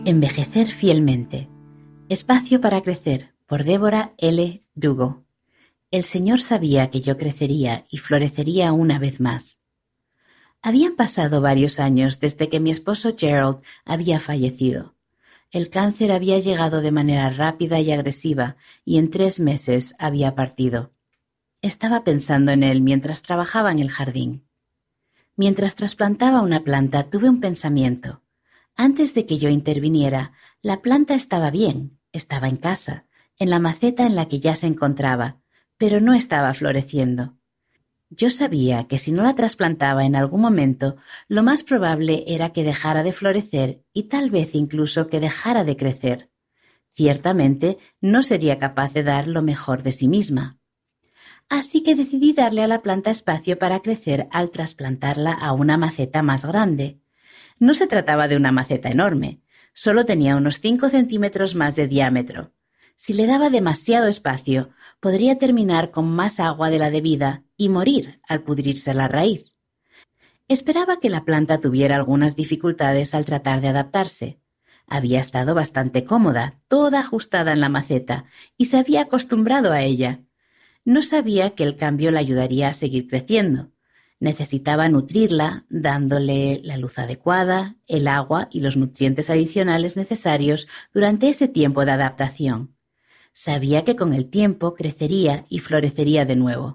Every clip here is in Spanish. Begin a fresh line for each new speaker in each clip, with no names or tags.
Envejecer fielmente. Espacio para crecer, por Deborah L. Dugo. El Señor sabía que yo crecería y florecería una vez más. Habían pasado varios años desde que mi esposo Gerald había fallecido. El cáncer había llegado de manera rápida y agresiva y en 3 meses había partido. Estaba pensando en él mientras trabajaba en el jardín. Mientras trasplantaba una planta tuve un pensamiento. Antes de que yo interviniera, la planta estaba bien, estaba en casa, en la maceta en la que ya se encontraba, pero no estaba floreciendo. Yo sabía que si no la trasplantaba en algún momento, lo más probable era que dejara de florecer y tal vez incluso que dejara de crecer. Ciertamente no sería capaz de dar lo mejor de sí misma. Así que decidí darle a la planta espacio para crecer al trasplantarla a una maceta más grande. No se trataba de una maceta enorme, solo tenía unos 5 centímetros más de diámetro. Si le daba demasiado espacio, podría terminar con más agua de la debida y morir al pudrirse la raíz. Esperaba que la planta tuviera algunas dificultades al tratar de adaptarse. Había estado bastante cómoda, toda ajustada en la maceta, y se había acostumbrado a ella. No sabía que el cambio la ayudaría a seguir creciendo. Necesitaba nutrirla, dándole la luz adecuada, el agua y los nutrientes adicionales necesarios durante ese tiempo de adaptación. Sabía que con el tiempo crecería y florecería de nuevo.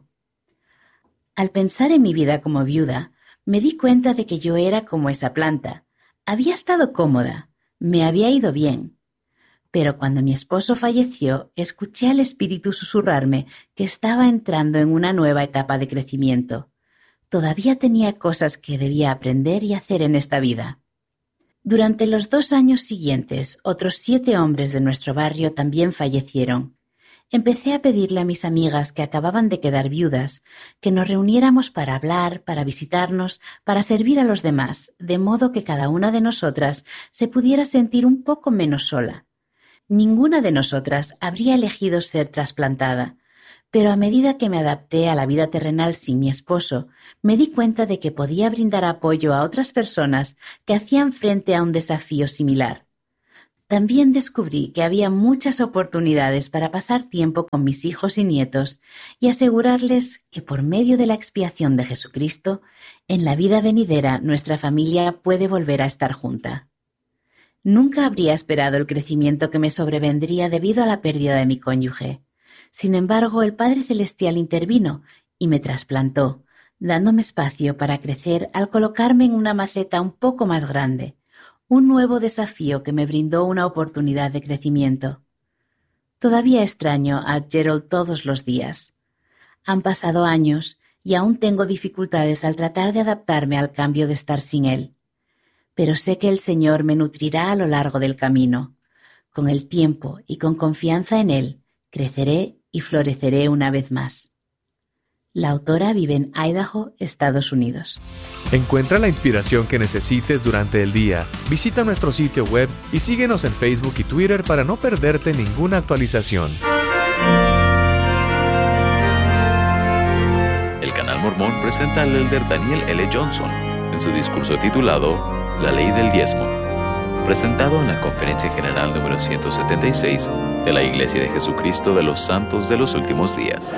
Al pensar en mi vida como viuda, me di cuenta de que yo era como esa planta. Había estado cómoda, me había ido bien. Pero cuando mi esposo falleció, escuché al Espíritu susurrarme que estaba entrando en una nueva etapa de crecimiento. Todavía tenía cosas que debía aprender y hacer en esta vida. Durante los 2 años siguientes, otros 7 hombres de nuestro barrio también fallecieron. Empecé a pedirle a mis amigas que acababan de quedar viudas que nos reuniéramos para hablar, para visitarnos, para servir a los demás, de modo que cada una de nosotras se pudiera sentir un poco menos sola. Ninguna de nosotras habría elegido ser trasplantada, pero a medida que me adapté a la vida terrenal sin mi esposo, me di cuenta de que podía brindar apoyo a otras personas que hacían frente a un desafío similar. También descubrí que había muchas oportunidades para pasar tiempo con mis hijos y nietos y asegurarles que por medio de la expiación de Jesucristo, en la vida venidera nuestra familia puede volver a estar junta. Nunca habría esperado el crecimiento que me sobrevendría debido a la pérdida de mi cónyuge. Sin embargo, el Padre Celestial intervino y me trasplantó, dándome espacio para crecer al colocarme en una maceta un poco más grande, un nuevo desafío que me brindó una oportunidad de crecimiento. Todavía extraño a Gerald todos los días. Han pasado años y aún tengo dificultades al tratar de adaptarme al cambio de estar sin él. Pero sé que el Señor me nutrirá a lo largo del camino. Con el tiempo y con confianza en Él, creceré y floreceré una vez más. La autora vive en Idaho, Estados Unidos.
Encuentra la inspiración que necesites durante el día. Visita nuestro sitio web y síguenos en Facebook y Twitter para no perderte ninguna actualización.
El Canal Mormón presenta al elder Daniel L. Johnson en su discurso titulado La Ley del Diezmo, presentado en la Conferencia General número 176 de la Iglesia de Jesucristo de los Santos de los Últimos Días.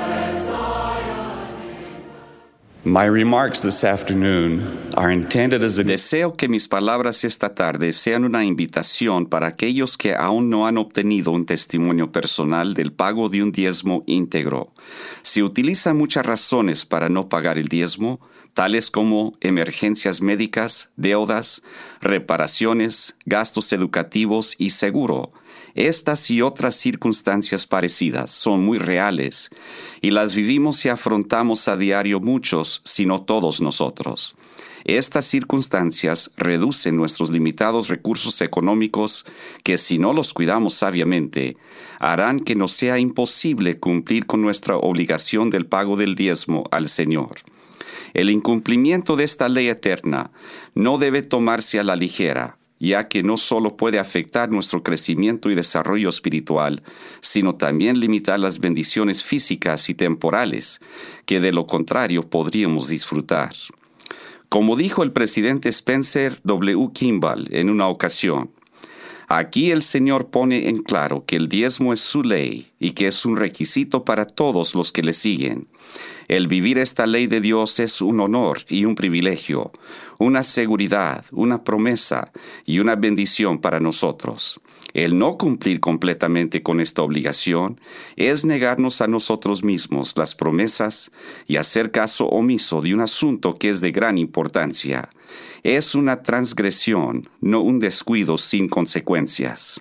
My remarks this afternoon are intended as a...
Deseo que mis palabras esta tarde sean una invitación para aquellos que aún no han obtenido un testimonio personal del pago de un diezmo íntegro. Se utilizan muchas razones para no pagar el diezmo, tales como emergencias médicas, deudas, reparaciones, gastos educativos y seguro. Estas y otras circunstancias parecidas son muy reales y las vivimos y afrontamos a diario muchos, si no todos nosotros. Estas circunstancias reducen nuestros limitados recursos económicos que, si no los cuidamos sabiamente, harán que nos sea imposible cumplir con nuestra obligación del pago del diezmo al Señor. El incumplimiento de esta ley eterna no debe tomarse a la ligera, ya que no solo puede afectar nuestro crecimiento y desarrollo espiritual, sino también limitar las bendiciones físicas y temporales que de lo contrario podríamos disfrutar. Como dijo el presidente Spencer W. Kimball en una ocasión, Aquí el Señor pone en claro que el diezmo es su ley y que es un requisito para todos los que le siguen. El vivir esta ley de Dios es un honor y un privilegio, una seguridad, una promesa y una bendición para nosotros. El no cumplir completamente con esta obligación es negarnos a nosotros mismos las promesas y hacer caso omiso de un asunto que es de gran importancia. Es una transgresión, no un descuido sin consecuencias.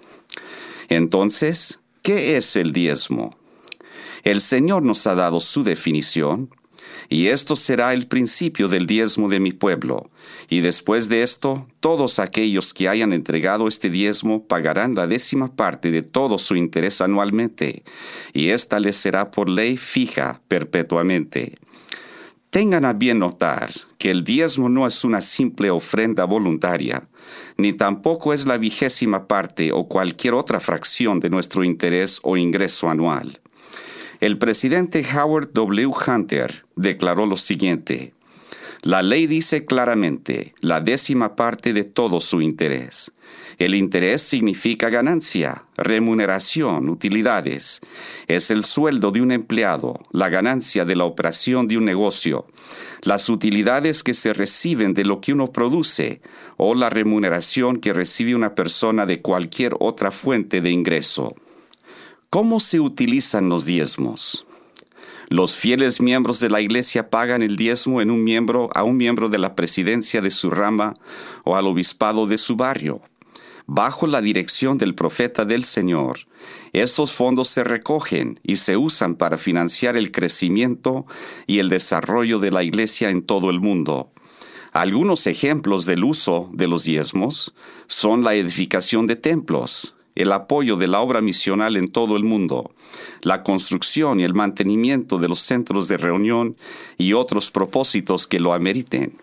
Entonces, ¿qué es el diezmo? El Señor nos ha dado su definición, y esto será el principio del diezmo de mi pueblo. Y después de esto, todos aquellos que hayan entregado este diezmo pagarán la 10% de todo su interés anualmente, y esta les será por ley fija perpetuamente. Tengan a bien notar que el diezmo no es una simple ofrenda voluntaria, ni tampoco es la 20% o cualquier otra fracción de nuestro interés o ingreso anual. El presidente Howard W. Hunter declaró lo siguiente: la ley dice claramente la 10% de todo su interés. El interés significa ganancia, remuneración, utilidades. Es el sueldo de un empleado, la ganancia de la operación de un negocio, las utilidades que se reciben de lo que uno produce o la remuneración que recibe una persona de cualquier otra fuente de ingreso. ¿Cómo se utilizan los diezmos? Los fieles miembros de la iglesia pagan el diezmo a un miembro de la presidencia de su rama o al obispado de su barrio. Bajo la dirección del profeta del Señor, estos fondos se recogen y se usan para financiar el crecimiento y el desarrollo de la iglesia en todo el mundo. Algunos ejemplos del uso de los diezmos son la edificación de templos, el apoyo de la obra misional en todo el mundo, la construcción y el mantenimiento de los centros de reunión y otros propósitos que lo ameriten.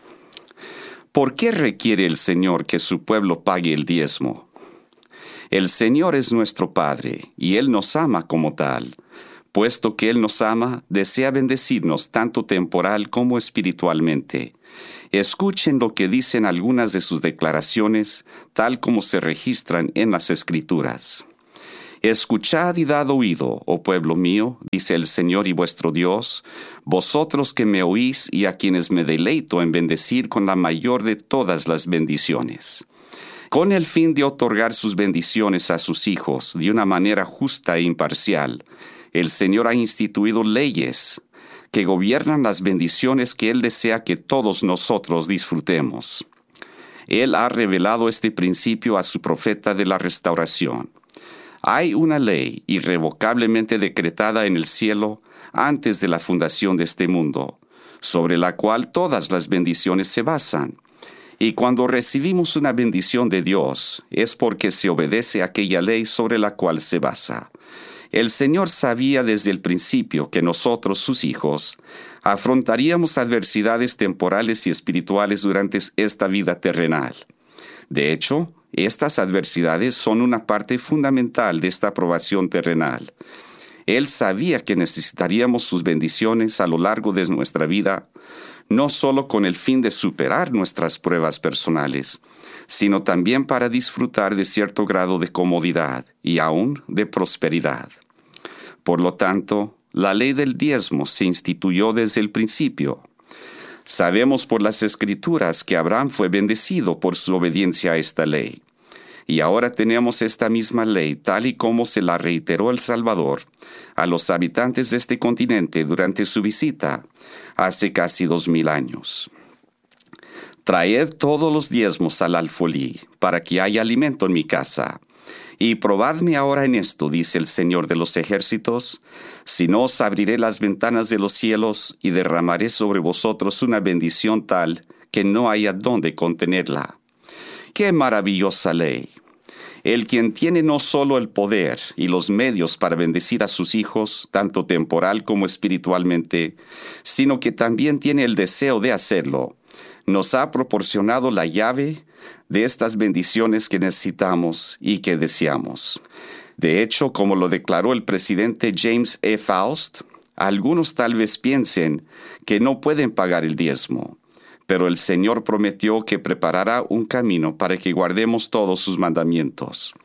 ¿Por qué requiere el Señor que su pueblo pague el diezmo? El Señor es nuestro Padre y Él nos ama como tal. Puesto que Él nos ama, desea bendecirnos tanto temporal como espiritualmente. Escuchen lo que dicen algunas de sus declaraciones, tal como se registran en las Escrituras. Escuchad y dad oído, oh pueblo mío, dice el Señor y vuestro Dios, vosotros que me oís y a quienes me deleito en bendecir con la mayor de todas las bendiciones. Con el fin de otorgar sus bendiciones a sus hijos de una manera justa e imparcial, el Señor ha instituido leyes que gobiernan las bendiciones que Él desea que todos nosotros disfrutemos. Él ha revelado este principio a su profeta de la restauración. Hay una ley irrevocablemente decretada en el cielo antes de la fundación de este mundo, sobre la cual todas las bendiciones se basan. Y cuando recibimos una bendición de Dios, es porque se obedece a aquella ley sobre la cual se basa. El Señor sabía desde el principio que nosotros, sus hijos, afrontaríamos adversidades temporales y espirituales durante esta vida terrenal. De hecho, estas adversidades son una parte fundamental de esta aprobación terrenal. Él sabía que necesitaríamos sus bendiciones a lo largo de nuestra vida, no solo con el fin de superar nuestras pruebas personales, sino también para disfrutar de cierto grado de comodidad y aún de prosperidad. Por lo tanto, la ley del diezmo se instituyó desde el principio. Sabemos por las Escrituras que Abraham fue bendecido por su obediencia a esta ley. Y ahora tenemos esta misma ley tal y como se la reiteró el Salvador a los habitantes de este continente durante su visita hace casi 2000 años. Traed todos los diezmos al alfolí, para que haya alimento en mi casa. Y probadme ahora en esto, dice el Señor de los ejércitos, si no os abriré las ventanas de los cielos y derramaré sobre vosotros una bendición tal que no haya dónde contenerla. ¡Qué maravillosa ley! El quien tiene no solo el poder y los medios para bendecir a sus hijos, tanto temporal como espiritualmente, sino que también tiene el deseo de hacerlo, nos ha proporcionado la llave de estas bendiciones que necesitamos y que deseamos. De hecho, como lo declaró el presidente James E. Faust, algunos tal vez piensen que no pueden pagar el diezmo, pero el Señor prometió que preparará un camino para que guardemos todos sus mandamientos.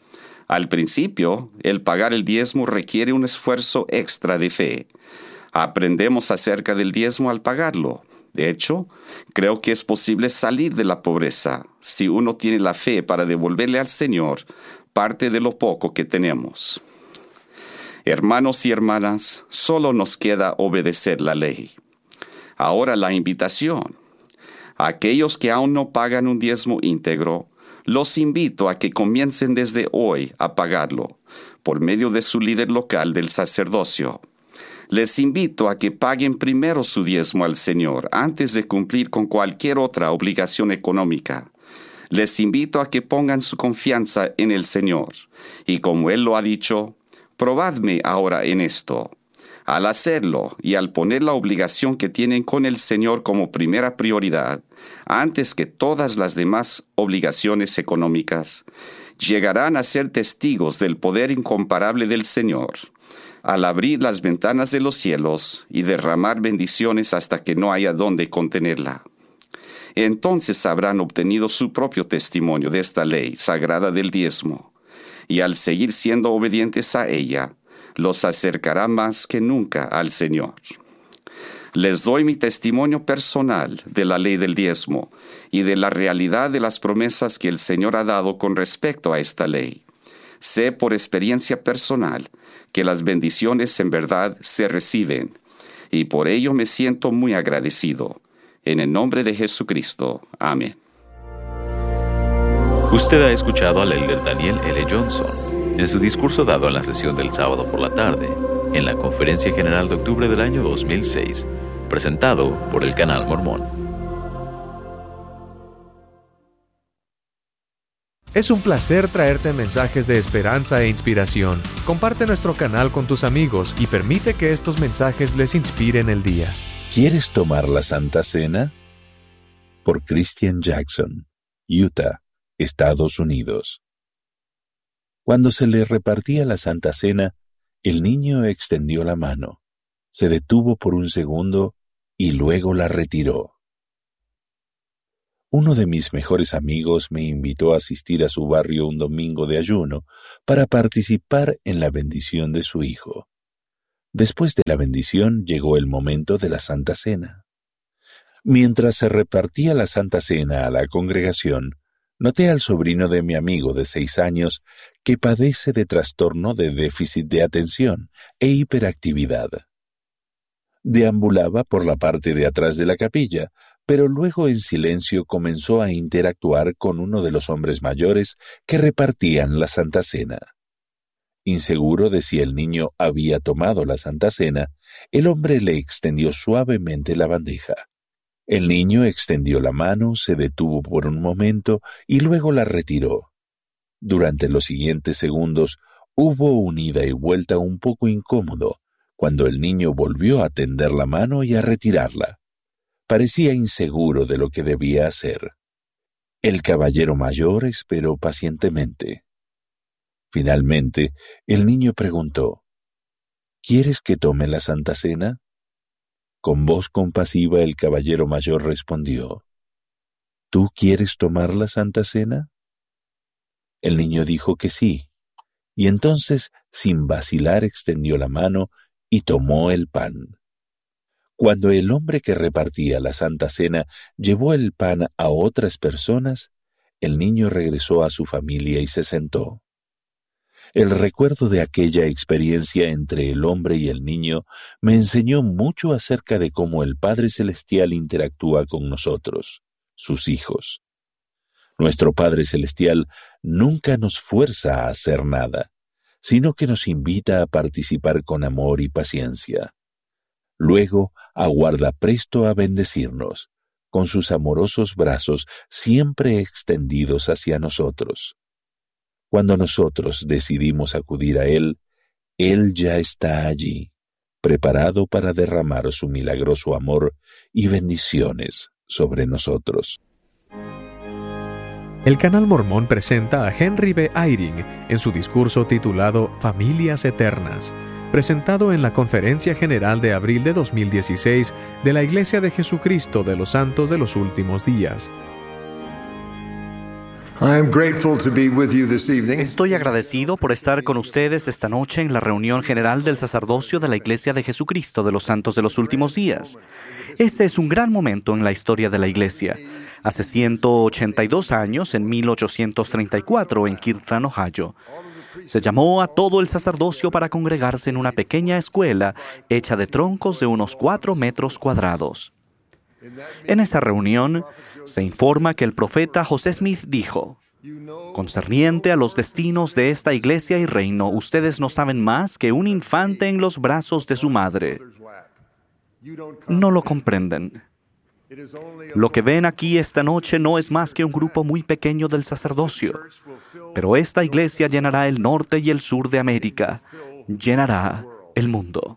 Al principio, el pagar el diezmo requiere un esfuerzo extra de fe. Aprendemos acerca del diezmo al pagarlo. De hecho, creo que es posible salir de la pobreza si uno tiene la fe para devolverle al Señor parte de lo poco que tenemos. Hermanos y hermanas, solo nos queda obedecer la ley. Ahora la invitación. A aquellos que aún no pagan un diezmo íntegro, los invito a que comiencen desde hoy a pagarlo, por medio de su líder local del sacerdocio. Les invito a que paguen primero su diezmo al Señor antes de cumplir con cualquier otra obligación económica. Les invito a que pongan su confianza en el Señor. Y como Él lo ha dicho, probadme ahora en esto. Al hacerlo y al poner la obligación que tienen con el Señor como primera prioridad, antes que todas las demás obligaciones económicas, llegarán a ser testigos del poder incomparable del Señor, al abrir las ventanas de los cielos y derramar bendiciones hasta que no haya dónde contenerla. Entonces habrán obtenido su propio testimonio de esta ley sagrada del diezmo, y al seguir siendo obedientes a ella, los acercará más que nunca al Señor. Les doy mi testimonio personal de la ley del diezmo y de la realidad de las promesas que el Señor ha dado con respecto a esta ley. Sé por experiencia personal que las bendiciones en verdad se reciben, y por ello me siento muy agradecido. En el nombre de Jesucristo. Amén.
Usted ha escuchado al elder Daniel L. Johnson en su discurso dado en la sesión del sábado por la tarde, en la Conferencia General de octubre del año 2006, presentado por el Canal Mormón.
Es un placer traerte mensajes de esperanza e inspiración. Comparte nuestro canal con tus amigos y permite que estos mensajes les inspiren el día.
¿Quieres tomar la Santa Cena? Por Christian Jackson, Utah, Estados Unidos. Cuando se le repartía la Santa Cena, el niño extendió la mano, se detuvo por un segundo y luego la retiró. Uno de mis mejores amigos me invitó a asistir a su barrio un domingo de ayuno para participar en la bendición de su hijo. Después de la bendición llegó el momento de la Santa Cena. Mientras se repartía la Santa Cena a la congregación, noté al sobrino de mi amigo de 6 años que padece de trastorno de déficit de atención e hiperactividad. Deambulaba por la parte de atrás de la capilla, pero luego en silencio comenzó a interactuar con uno de los hombres mayores que repartían la Santa Cena. Inseguro de si el niño había tomado la Santa Cena, el hombre le extendió suavemente la bandeja. El niño extendió la mano, se detuvo por un momento y luego la retiró. Durante los siguientes segundos hubo un ida y vuelta un poco incómodo, cuando el niño volvió a tender la mano y a retirarla. Parecía inseguro de lo que debía hacer. El caballero mayor esperó pacientemente. Finalmente, el niño preguntó: ¿Quieres que tome la Santa Cena? Con voz compasiva el caballero mayor respondió: ¿Tú quieres tomar la Santa Cena? El niño dijo que sí, y entonces, sin vacilar, extendió la mano y tomó el pan. Cuando el hombre que repartía la Santa Cena llevó el pan a otras personas, el niño regresó a su familia y se sentó. El recuerdo de aquella experiencia entre el hombre y el niño me enseñó mucho acerca de cómo el Padre Celestial interactúa con nosotros, sus hijos. Nuestro Padre Celestial nunca nos fuerza a hacer nada, sino que nos invita a participar con amor y paciencia. Luego aguarda presto a bendecirnos, con sus amorosos brazos siempre extendidos hacia nosotros. Cuando nosotros decidimos acudir a Él, Él ya está allí, preparado para derramar su milagroso amor y bendiciones sobre nosotros.
El Canal Mormón presenta a Henry B. Eyring en su discurso titulado Familias Eternas, presentado en la Conferencia General de abril de 2016 de la Iglesia de Jesucristo de los Santos de los Últimos Días.
Estoy agradecido por estar con ustedes esta noche en la reunión general del sacerdocio de la Iglesia de Jesucristo de los Santos de los Últimos Días. Este es un gran momento en la historia de la Iglesia. Hace 182 años, en 1834, en Kirtland, Ohio, se llamó a todo el sacerdocio para congregarse en una pequeña escuela hecha de troncos de unos 4 metros cuadrados. En esa reunión, se informa que el profeta José Smith dijo: «Concerniente a los destinos de esta iglesia y reino, ustedes no saben más que un infante en los brazos de su madre. No lo comprenden. Lo que ven aquí esta noche no es más que un grupo muy pequeño del sacerdocio, pero esta iglesia llenará el norte y el sur de América, llenará el mundo».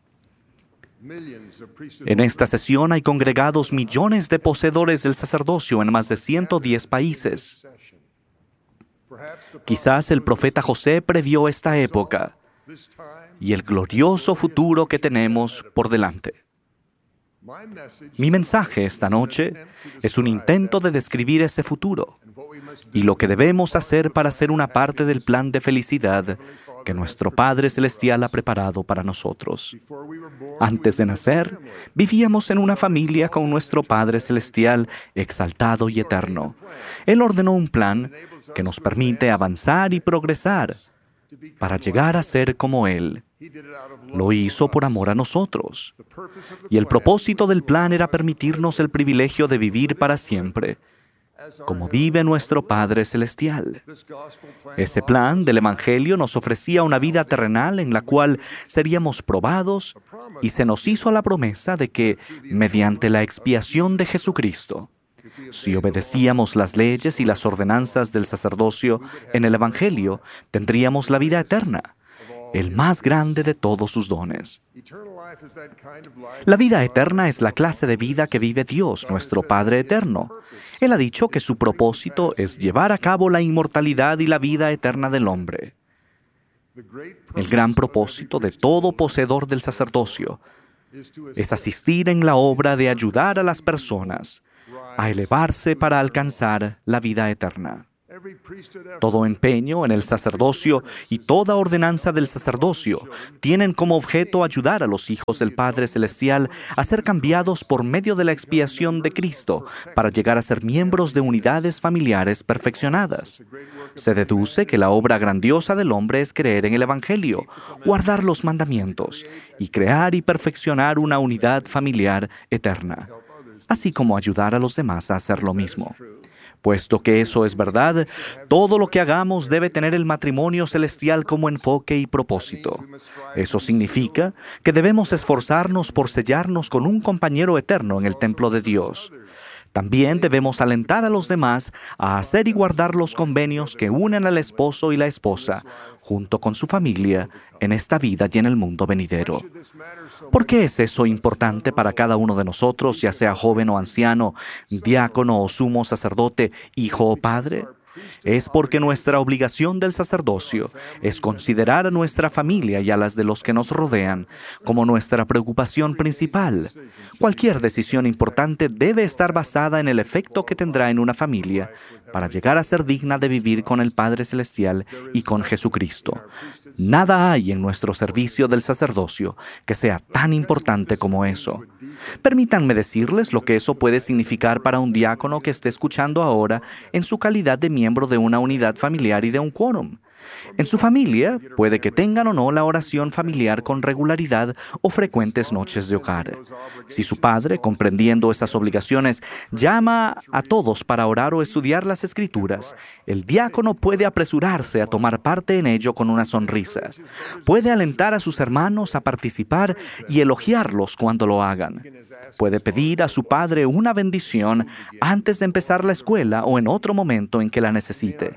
En esta sesión hay congregados millones de poseedores del sacerdocio en más de 110 países. Quizás el profeta José previó esta época y el glorioso futuro que tenemos por delante. Mi mensaje esta noche es un intento de describir ese futuro y lo que debemos hacer para ser una parte del plan de felicidad que nuestro Padre Celestial ha preparado para nosotros. Antes de nacer, vivíamos en una familia con nuestro Padre Celestial exaltado y eterno. Él ordenó un plan que nos permite avanzar y progresar para llegar a ser como Él. Lo hizo por amor a nosotros. Y el propósito del plan era permitirnos el privilegio de vivir para siempre, como vive nuestro Padre Celestial. Ese plan del Evangelio nos ofrecía una vida terrenal en la cual seríamos probados y se nos hizo la promesa de que, mediante la expiación de Jesucristo, si obedecíamos las leyes y las ordenanzas del sacerdocio en el Evangelio, tendríamos la vida eterna, el más grande de todos sus dones. La vida eterna es la clase de vida que vive Dios, nuestro Padre eterno. Él ha dicho que su propósito es llevar a cabo la inmortalidad y la vida eterna del hombre. El gran propósito de todo poseedor del sacerdocio es asistir en la obra de ayudar a las personas a elevarse para alcanzar la vida eterna. Todo empeño en el sacerdocio y toda ordenanza del sacerdocio tienen como objeto ayudar a los hijos del Padre Celestial a ser cambiados por medio de la expiación de Cristo para llegar a ser miembros de unidades familiares perfeccionadas. Se deduce que la obra grandiosa del hombre es creer en el Evangelio, guardar los mandamientos y crear y perfeccionar una unidad familiar eterna, así como ayudar a los demás a hacer lo mismo. Puesto que eso es verdad, todo lo que hagamos debe tener el matrimonio celestial como enfoque y propósito. Eso significa que debemos esforzarnos por sellarnos con un compañero eterno en el templo de Dios. También debemos alentar a los demás a hacer y guardar los convenios que unen al esposo y la esposa, junto con su familia, en esta vida y en el mundo venidero. ¿Por qué es eso importante para cada uno de nosotros, ya sea joven o anciano, diácono o sumo sacerdote, hijo o padre? Es porque nuestra obligación del sacerdocio es considerar a nuestra familia y a las de los que nos rodean como nuestra preocupación principal. Cualquier decisión importante debe estar basada en el efecto que tendrá en una familia para llegar a ser digna de vivir con el Padre Celestial y con Jesucristo. Nada hay en nuestro servicio del sacerdocio que sea tan importante como eso. Permítanme decirles lo que eso puede significar para un diácono que esté escuchando ahora en su calidad de miembro de una unidad familiar y de un quórum. En su familia, puede que tengan o no la oración familiar con regularidad o frecuentes noches de hogar. Si su padre, comprendiendo esas obligaciones, llama a todos para orar o estudiar las Escrituras, el diácono puede apresurarse a tomar parte en ello con una sonrisa. Puede alentar a sus hermanos a participar y elogiarlos cuando lo hagan. Puede pedir a su padre una bendición antes de empezar la escuela o en otro momento en que la necesite.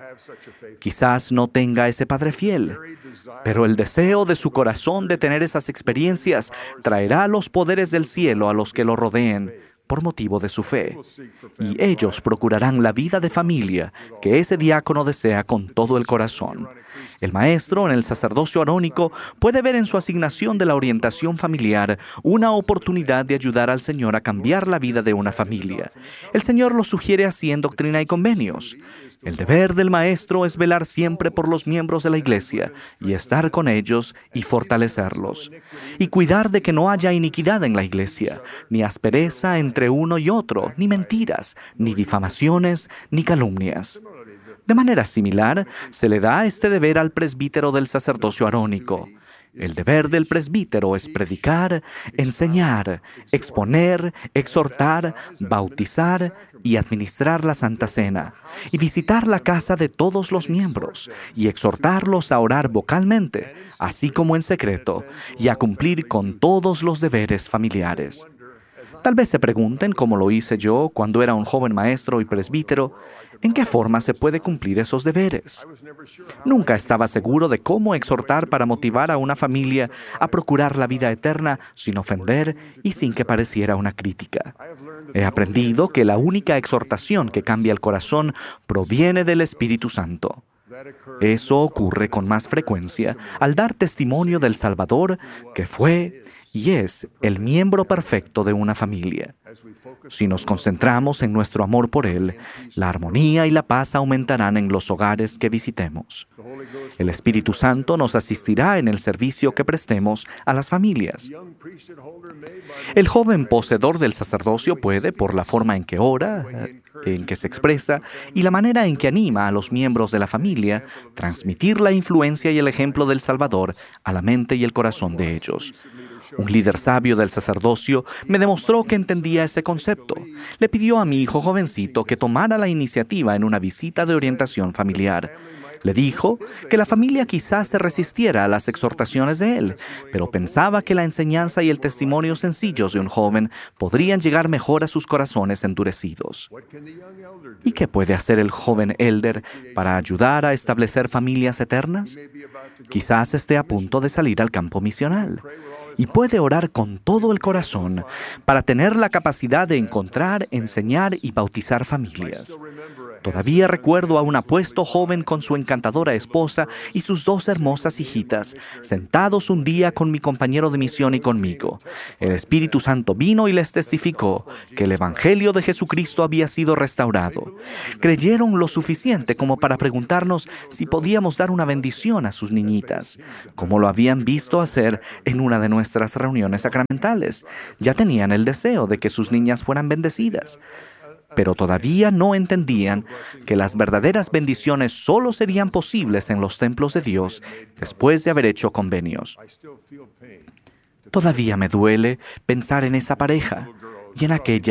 Quizás no tenga ese padre fiel, pero el deseo de su corazón de tener esas experiencias traerá los poderes del cielo a los que lo rodeen por motivo de su fe, y ellos procurarán la vida de familia que ese diácono desea con todo el corazón. El maestro en el sacerdocio arónico puede ver en su asignación de la orientación familiar una oportunidad de ayudar al Señor a cambiar la vida de una familia. El Señor lo sugiere así en Doctrina y Convenios. El deber del maestro es velar siempre por los miembros de la iglesia y estar con ellos y fortalecerlos, y cuidar de que no haya iniquidad en la iglesia, ni aspereza entre uno y otro, ni mentiras, ni difamaciones, ni calumnias. De manera similar, se le da este deber al presbítero del sacerdocio arónico. El deber del presbítero es predicar, enseñar, exponer, exhortar, bautizar y administrar la Santa Cena, y visitar la casa de todos los miembros, y exhortarlos a orar vocalmente, así como en secreto, y a cumplir con todos los deberes familiares. Tal vez se pregunten, como lo hice yo cuando era un joven maestro y presbítero, ¿en qué forma se puede cumplir esos deberes? Nunca estaba seguro de cómo exhortar para motivar a una familia a procurar la vida eterna sin ofender y sin que pareciera una crítica. He aprendido que la única exhortación que cambia el corazón proviene del Espíritu Santo. Eso ocurre con más frecuencia al dar testimonio del Salvador, que fue y es el miembro perfecto de una familia. Si nos concentramos en nuestro amor por Él, la armonía y la paz aumentarán en los hogares que visitemos. El Espíritu Santo nos asistirá en el servicio que prestemos a las familias. El joven poseedor del sacerdocio puede, por la forma en que ora, en que se expresa y la manera en que anima a los miembros de la familia, transmitir la influencia y el ejemplo del Salvador a la mente y el corazón de ellos. Un líder sabio del sacerdocio me demostró que entendía ese concepto. Le pidió a mi hijo jovencito que tomara la iniciativa en una visita de orientación familiar. Le dijo que la familia quizás se resistiera a las exhortaciones de él, pero pensaba que la enseñanza y el testimonio sencillos de un joven podrían llegar mejor a sus corazones endurecidos. ¿Y qué puede hacer el joven elder para ayudar a establecer familias eternas? Quizás esté a punto de salir al campo misional y puede orar con todo el corazón para tener la capacidad de encontrar, enseñar y bautizar familias. Todavía recuerdo a un apuesto joven con su encantadora esposa y sus 2 hermosas hijitas, sentados un día con mi compañero de misión y conmigo. El Espíritu Santo vino y les testificó que el Evangelio de Jesucristo había sido restaurado. Creyeron lo suficiente como para preguntarnos si podíamos dar una bendición a sus niñitas, como lo habían visto hacer en una de nuestras reuniones sacramentales. Ya tenían el deseo de que sus niñas fueran bendecidas, pero todavía no entendían que las verdaderas bendiciones solo serían posibles en los templos de Dios después de haber hecho convenios. Todavía me duele pensar en esa pareja y en aquella